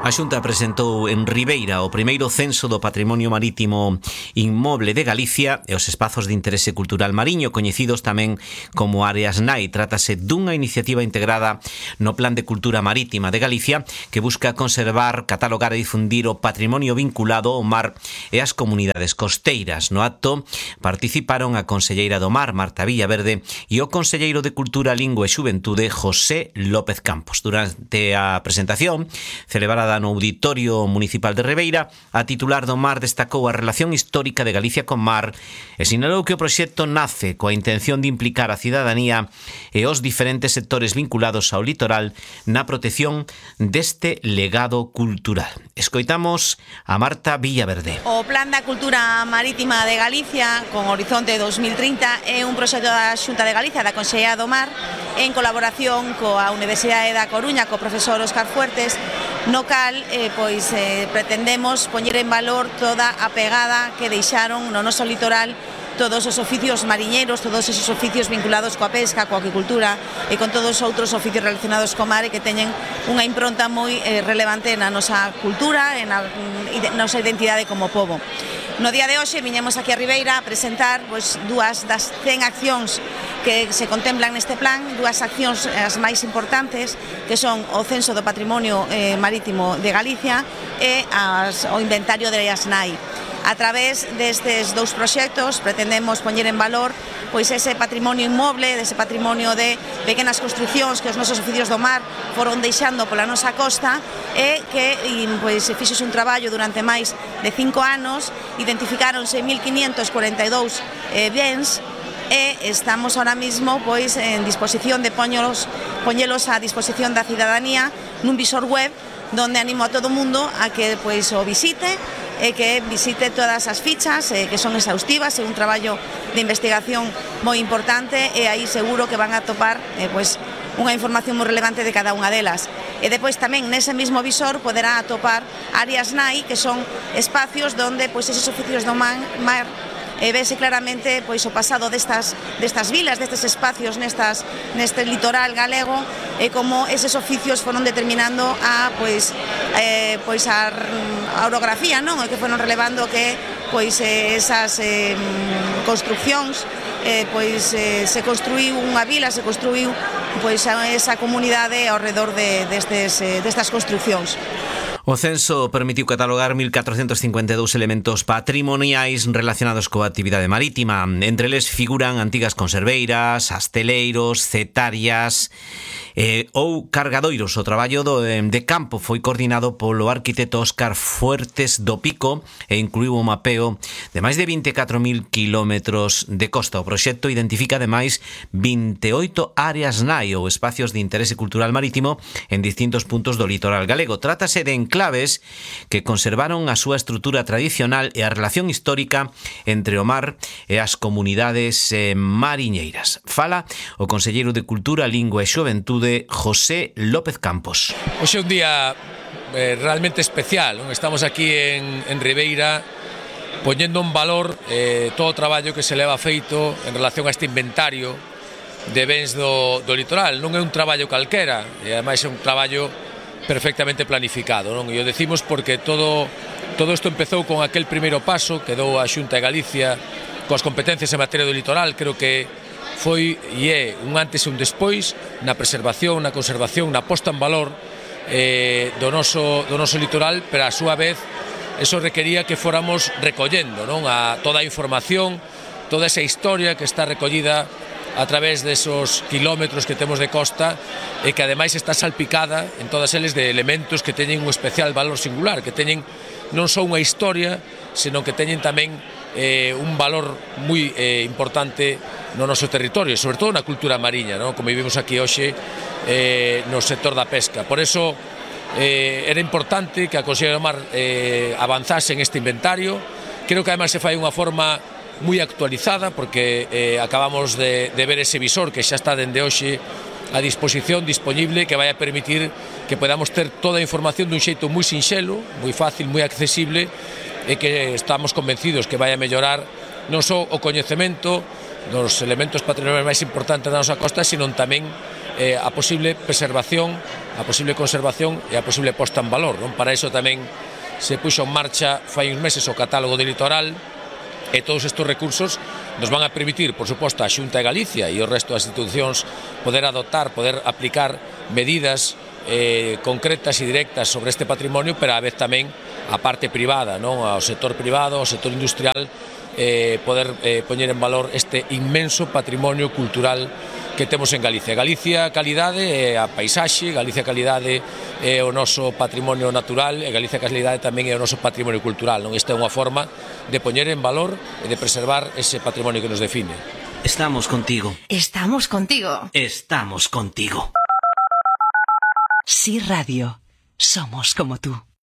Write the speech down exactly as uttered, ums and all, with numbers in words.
A Xunta presentou en Ribeira o primeiro censo do patrimonio marítimo inmoble de Galicia e os espazos de interese cultural mariño, coñecidos tamén como áreas N A I. Trátase dunha iniciativa integrada no Plan de Cultura Marítima de Galicia que busca conservar, catalogar e difundir o patrimonio vinculado ao mar e as comunidades costeiras. No acto participaron a conselleira do Mar, Marta Villaverde, e o conselleiro de Cultura, Lingua e Xuventude, José López Campos. Durante a presentación, celebrada no Auditorio Municipal de Ribeira, a titular do Mar destacou a relación histórica de Galicia con mar e sinalou que o proxecto nace coa intención de implicar a cidadanía e os diferentes sectores vinculados ao litoral na protección deste legado cultural. Escoitamos a Marta Villaverde. O Plan da Cultura Marítima de Galicia con Horizonte dos mil trinta é un proxecto da Xunta de Galicia, da Consellería do Mar, en colaboración coa Universidade da Coruña, co profesor Óscar Fuertes, no cal eh, pois, eh, pretendemos poñer en valor toda a pegada que deixaron no noso litoral todos os oficios mariñeiros, todos esos oficios vinculados coa pesca, coa aquicultura e con todos os outros oficios relacionados co mar e que teñen unha impronta moi eh, relevante na nosa cultura e na nosa identidade como pobo. No día de hoxe viñemos aquí a Ribeira a presentar pois, dúas das cen accións que se contemplan neste plan, dúas accións as máis importantes, que son o Censo do Patrimonio eh, Marítimo de Galicia e as, o inventario de áreas N A I. A través destes dous proxectos pretendemos poñer en valor pois ese patrimonio inmoble, dese patrimonio de pequenas construcións que os nosos oficios do mar foron deixando pola nosa costa e que pois, fixose un traballo durante máis de cinco anos, identificáronse mil quinientos cuarenta e dous eh, bens e estamos ahora mismo pois en disposición de poñelos, poñelos a disposición da cidadanía nun visor web donde animo a todo o mundo a que pois o visite e que visite todas as fichas eh, que son exhaustivas, é un traballo de investigación moi importante e aí seguro que van a topar eh, pois, unha información moi relevante de cada unha delas. E depois tamén nese mismo visor poderá atopar áreas N A I, que son espacios donde pois, eses oficios do mar, mar e vese claramente pois o pasado destas destas vilas, destes espacios nestas neste litoral galego e como eses oficios foron determinando a pois eh, pois a, a orografía, non? E que foron relevando que pois eh, esas eh, construcións eh, pois eh, se construiu unha vila, se construiu pois esa comunidade ao redor de destes eh, destas construcións. O censo permitiu catalogar mil catrocentos cincuenta e dous elementos patrimoniais relacionados coa actividade marítima. Entre eles figuran antigas conserveiras, asteleiros, cetarias eh, ou cargadoiros. O traballo do, de campo foi coordinado polo arquitecto Óscar Fuertes do Pico e incluiu o mapeo de máis de vinte e catro mil kilómetros de costa. O proxecto identifica ademais vinte e oito áreas N A I ou espacios de interese cultural marítimo en distintos puntos do litoral galego. Trátase de enclaves que conservaron a súa estrutura tradicional e a relación histórica entre o mar e as comunidades eh, mariñeiras. Fala o conselleiro de Cultura, Lingua e Xuventude, José López Campos. Hoxe é un día eh, realmente especial, non? Estamos aquí en, en Ribeira poñendo en valor eh, todo o traballo que se leva feito en relación a este inventario de bens do, do litoral. Non é un traballo calquera, e ademais é un traballo perfectamente planificado, non? E o decimos porque todo todo isto empezou con aquel primeiro paso que dou a Xunta de Galicia coas competencias en materia do litoral. Creo que foi e é un antes e un despois na preservación, na conservación, na posta en valor eh, do, noso, do noso litoral, pero a súa vez eso requería que fóramos recollendo, non? A toda a información, toda esa historia que está recollida a través desos kilómetros que temos de costa e que ademais está salpicada en todas eles de elementos que teñen un especial valor singular, que teñen non só unha historia, senón que teñen tamén eh, un valor moi eh, importante no noso territorio, sobre todo na cultura mariña, non? Como vivimos aquí hoxe eh, no sector da pesca. Por eso eh, era importante que a Consellería do Mar eh, avanzase en este inventario. Creo que ademais se fai unha forma moi actualizada porque eh, acabamos de, de ver ese visor que xa está dende hoxe a disposición disponible, que vai a permitir que podamos ter toda a información dun xeito moi sinxelo, moi fácil, moi accesible e que estamos convencidos que vai a mellorar non só o coñecemento dos elementos patrimoniais máis importantes da nosa costa, sino tamén eh, a posible preservación, a posible conservación e a posible posta en valor, non? Para iso tamén se puxo en marcha fai uns meses o catálogo de litoral, e todos estes recursos nos van a permitir, por suposto, a Xunta de Galicia e o resto das institucións poder adoptar, poder aplicar medidas eh, concretas e directas sobre este patrimonio, pero a vez tamén a parte privada, non? Ao sector privado, ao sector industrial, eh, poder eh, poñer en valor este inmenso patrimonio cultural que temos en Galicia. Galicia calidade é a paisaxe, Galicia calidade é o noso patrimonio natural e Galicia calidade tamén é o noso patrimonio cultural, non? Esta é unha forma de poñer en valor e de preservar ese patrimonio que nos define. Estamos contigo. Estamos contigo. Estamos contigo. Sí Radio. Somos como tú.